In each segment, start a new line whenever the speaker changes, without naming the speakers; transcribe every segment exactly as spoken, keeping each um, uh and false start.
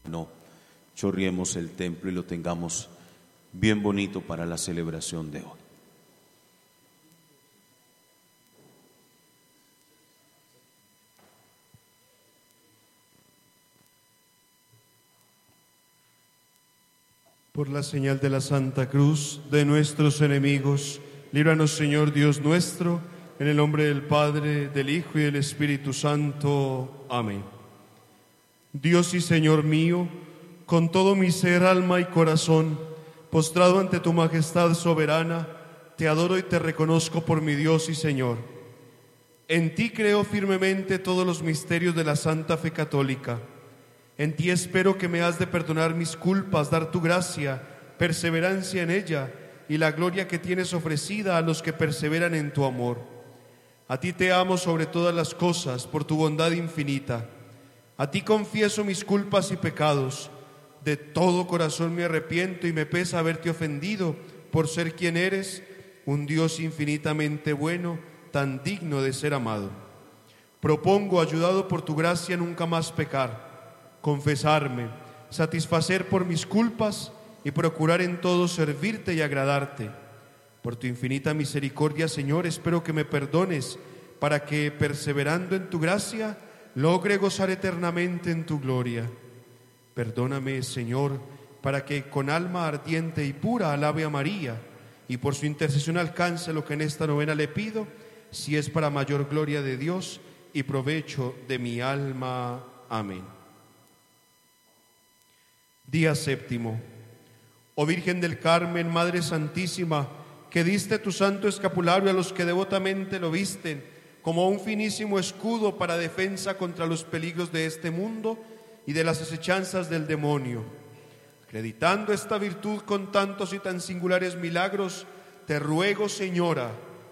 no chorriemos el templo y lo tengamos bien bonito para la celebración de hoy.
Por la señal de la Santa Cruz de nuestros enemigos, líbranos, Señor Dios nuestro, en el nombre del Padre, del Hijo y del Espíritu Santo. Amén. Dios y Señor mío, con todo mi ser, alma y corazón, postrado ante tu majestad soberana, te adoro y te reconozco por mi Dios y Señor. En ti creo firmemente todos los misterios de la Santa Fe Católica. En ti espero que me has de perdonar mis culpas, dar tu gracia, perseverancia en ella y la gloria que tienes ofrecida a los que perseveran en tu amor. A ti te amo sobre todas las cosas, por tu bondad infinita. A ti confieso mis culpas y pecados. De todo corazón me arrepiento y me pesa haberte ofendido por ser quien eres, un Dios infinitamente bueno, tan digno de ser amado. Propongo, ayudado por tu gracia, nunca más pecar, confesarme, satisfacer por mis culpas y procurar en todo servirte y agradarte. Por tu infinita misericordia, Señor, espero que me perdones para que, perseverando en tu gracia, logre gozar eternamente en tu gloria. Perdóname, Señor, para que con alma ardiente y pura alabe a María y por su intercesión alcance lo que en esta novena le pido, si es para mayor gloria de Dios y provecho de mi alma. Amén. Día séptimo. Oh Virgen del Carmen, Madre Santísima, que diste tu santo escapulario a los que devotamente lo visten, como un finísimo escudo para defensa contra los peligros de este mundo y de las acechanzas del demonio. Acreditando esta virtud con tantos y tan singulares milagros, te ruego, Señora,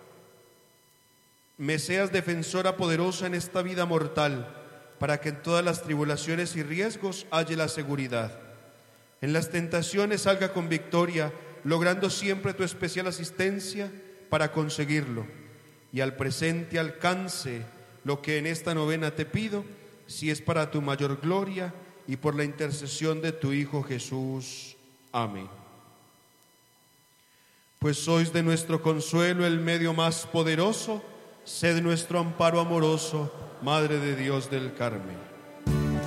me seas defensora poderosa en esta vida mortal, para que en todas las tribulaciones y riesgos halle la seguridad. En las tentaciones salga con victoria, logrando siempre tu especial asistencia para conseguirlo. Y al presente alcance lo que en esta novena te pido, si es para tu mayor gloria y por la intercesión de tu Hijo Jesús. Amén. Pues sois de nuestro consuelo el medio más poderoso, sed nuestro amparo amoroso, Madre de Dios del Carmen.